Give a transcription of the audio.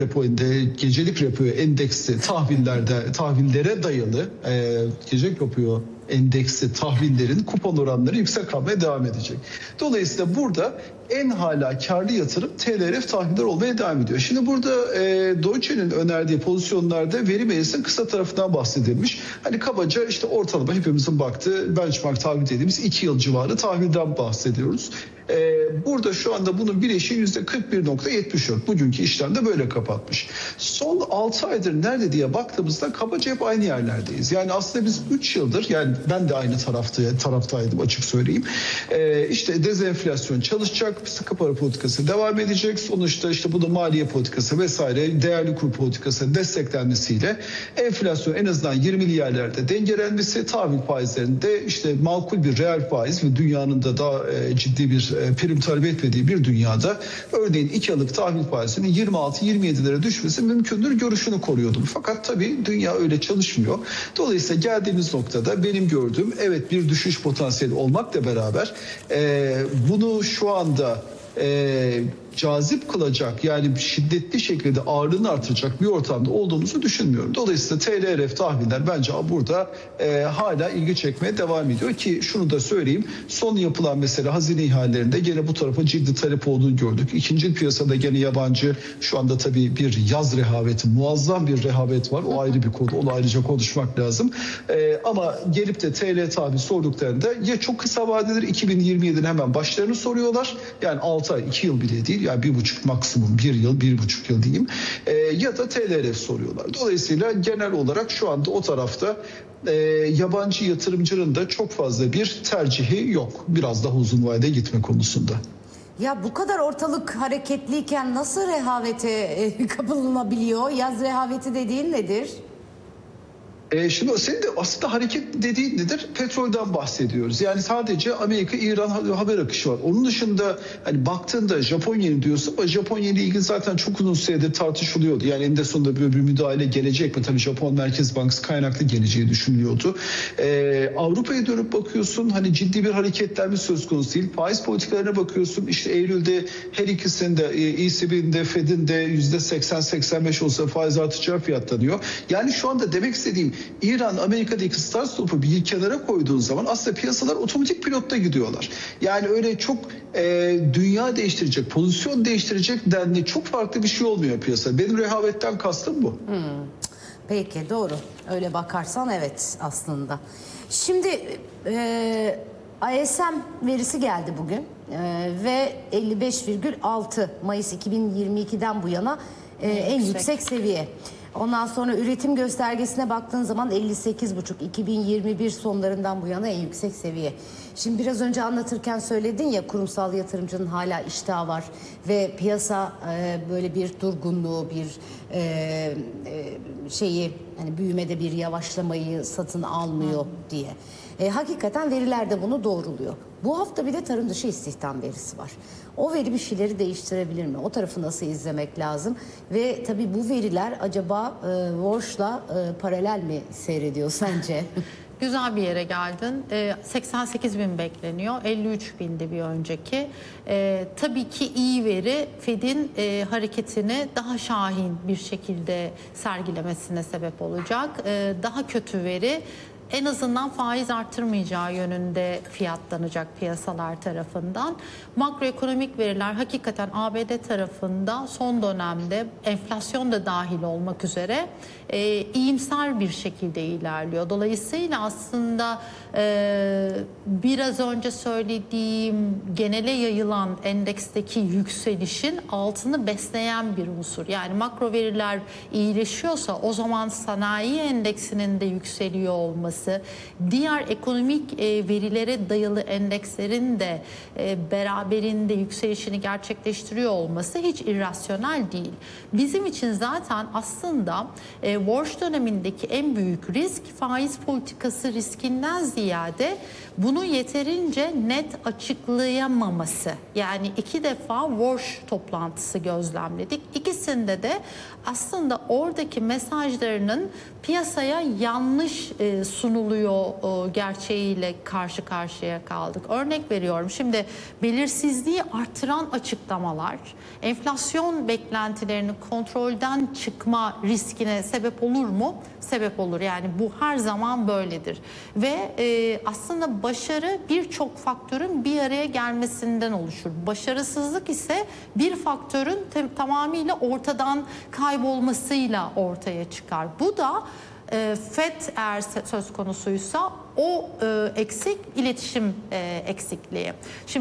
gecelik repo endeksi tahvillere dayalı gecelik repo endeksi tahvillerin kupon oranları yüksek kalmaya devam edecek. Dolayısıyla burada en hala karlı yatırım TLRF tahviller olmaya devam ediyor. Şimdi burada Deutsche'nin önerdiği pozisyonlarda veri meclisinin kısa tarafından bahsedilmiş. Hani kabaca işte ortalama hepimizin baktığı benchmark tahvil dediğimiz 2 yıl civarı tahvilden bahsediyoruz. Burada şu anda bunun bileşiği %41.74. Bugünkü işlemde böyle kapatmış. Son 6 aydır nerede diye baktığımızda kabaca hep aynı yerlerdeyiz. Yani aslında biz 3 yıldır, yani ben de aynı taraftaydım açık söyleyeyim. İşte dezenflasyon çalışacak, sıkı para politikası devam edecek. Sonuçta işte bu da maliye politikası vesaire, değerli kur politikası desteklenmesiyle enflasyon en azından 20'li yerlerde dengelenmesi, tahvil faizlerinde işte makul bir reel faiz ve dünyanın da daha ciddi bir prim talep etmediği bir dünyada örneğin 2 yıllık tahvil faizinin 26-27'lere düşmesi mümkündür görüşünü koruyordum. Fakat tabii dünya öyle çalışmıyor. Dolayısıyla geldiğimiz noktada benim gördüğüm evet bir düşüş potansiyeli olmakla beraber bunu şu anda cazip kılacak, yani şiddetli şekilde ağırlığını artıracak bir ortamda olduğumuzu düşünmüyorum. Dolayısıyla TLRF tahviller bence burada hala ilgi çekmeye devam ediyor ki şunu da söyleyeyim, son yapılan mesela hazine ihalelerinde gene bu tarafa ciddi talep olduğunu gördük. İkinci piyasada gene yabancı, şu anda tabii bir yaz rehaveti, muazzam bir rehavet var. O ayrı bir konu, onu ayrıca konuşmak lazım. Ama gelip de TL tahvil sorduklarında ya çok kısa vadedir, 2027'nin hemen başlarını soruyorlar. Yani 6 ay, 2 yıl bile değil. Yani 1,5 maksimum 1 yıl, 1,5 yıl diyeyim. Ya da TLRF soruyorlar. Dolayısıyla genel olarak şu anda o tarafta yabancı yatırımcının da çok fazla bir tercihi yok. Biraz daha uzun vadede gitme konusunda. Ya bu kadar ortalık hareketliyken nasıl rehavete kapılınabiliyor? Yaz rehaveti dediğin nedir? Şimdi senin de aslında hareket dediğin nedir? Petrolden bahsediyoruz. Yani sadece Amerika-İran haber akışı var. Onun dışında hani baktığında Japonya'nı diyorsun ama Japonya ile ilgili zaten çok uzun süredir tartışılıyordu. Yani eninde sonunda böyle bir müdahale gelecek mi? Tabii Japon Merkez Bankası kaynaklı geleceği düşünülüyordu. Avrupa'ya dönüp bakıyorsun, hani ciddi bir hareketlenme söz konusu değil. Faiz politikalarına bakıyorsun, işte Eylül'de her ikisinde ECB'nin de Fed'in de %80-85 olsa faiz artacağı fiyatlanıyor. Yani şu anda demek istediğim, İran, Amerika'daki start stop'u bir kenara koyduğun zaman aslında piyasalar otomatik pilotta gidiyorlar. Yani öyle çok dünya değiştirecek, pozisyon değiştirecek denli çok farklı bir şey olmuyor piyasa. Benim rehavetten kastım bu. Peki, doğru. Öyle bakarsan evet aslında. Şimdi ISM verisi geldi bugün ve 55,6 Mayıs 2022'den bu yana en yüksek seviye. Ondan sonra üretim göstergesine baktığın zaman 58,5, 2021 sonlarından bu yana en yüksek seviye. Şimdi biraz önce anlatırken söyledin ya, kurumsal yatırımcının hala iştahı var ve piyasa böyle bir durgunluğu, bir hani büyümede bir yavaşlamayı satın almıyor diye. Hakikaten veriler de bunu doğruluyor. Bu hafta bir de tarım dışı istihdam verisi var. O veri bir şeyleri değiştirebilir mi? O tarafı nasıl izlemek lazım? Ve tabii bu veriler acaba Warsh'la paralel mi seyrediyor sence? Güzel bir yere geldin. 88 bin bekleniyor. 53 bindi bir önceki. Tabii ki iyi veri Fed'in hareketini daha şahin bir şekilde sergilemesine sebep olacak. Daha kötü veri en azından faiz artırmayacağı yönünde fiyatlanacak piyasalar tarafından. Makroekonomik veriler hakikaten ABD tarafında son dönemde enflasyon da dahil olmak üzere iyimser bir şekilde ilerliyor. Dolayısıyla aslında biraz önce söylediğim genele yayılan endeksteki yükselişin altını besleyen bir unsur. Yani makro veriler iyileşiyorsa o zaman sanayi endeksinin de yükseliyor olması, diğer ekonomik verilere dayalı endekslerin de beraberinde yükselişini gerçekleştiriyor olması hiç irrasyonel değil. Bizim için zaten aslında Warsh dönemindeki en büyük risk faiz politikası riskinden ziyade bunu yeterince net açıklayamaması. Yani 2 defa Warsh toplantısı gözlemledik. İkisinde de aslında oradaki mesajlarının piyasaya yanlış sunulması sunuluyor gerçeğiyle karşı karşıya kaldık. Örnek veriyorum. Şimdi belirsizliği artıran açıklamalar enflasyon beklentilerinin kontrolden çıkma riskine sebep olur mu? Sebep olur. Yani bu her zaman böyledir. Ve aslında başarı birçok faktörün bir araya gelmesinden oluşur. Başarısızlık ise bir faktörün tamamıyla ortadan kaybolmasıyla ortaya çıkar. Bu da FED eğer söz konusuysa o eksik iletişim eksikliği. Şimdi